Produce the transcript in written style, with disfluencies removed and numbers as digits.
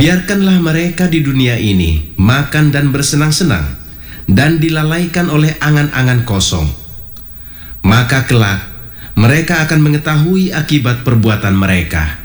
Biarkanlah mereka di dunia ini makan dan bersenang-senang, dan dilalaikan oleh angan-angan kosong. Maka kelak mereka akan mengetahui akibat perbuatan mereka.